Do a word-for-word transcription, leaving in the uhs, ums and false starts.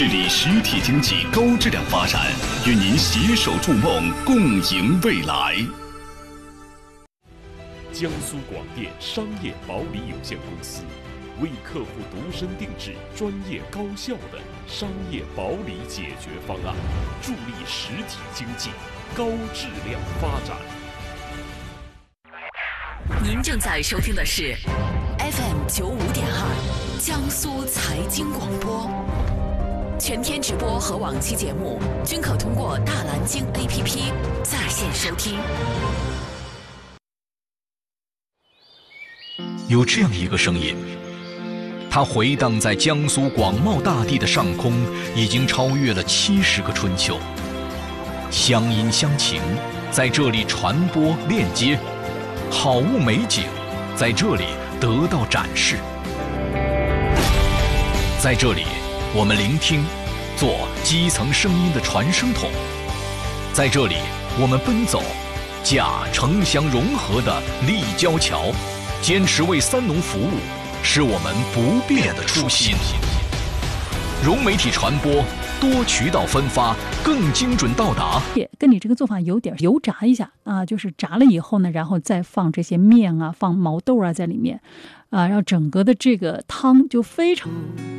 治理实体经济高质量发展，与您携手筑梦，共赢未来。 江苏广电商业保理有限公司，为客户度身定制、专业高效的商业保理解决方案，助力实体经济高质量发展。 您正在收听的是 F M 九五点二江苏财经广播，全天直播和往期节目均可通过大蓝鲸 A P P 在线收听。 有这样一个声音，它回荡在江苏广袤大地的上空，已经超越了七十个春秋。乡音乡情在这里传播链接，好物美景在这里得到展示。在这里，我们聆听，做基层声音的传声筒；在这里，我们奔走，架城乡融合的立交桥。坚持为三农服务，是我们不变的初心。融媒体传播，多渠道分发，更精准到达。 跟你这个做法有点油炸一下啊，就是炸了以后呢，然后再放这些面啊，放毛豆啊在里面，啊，让整个的这个汤就非常。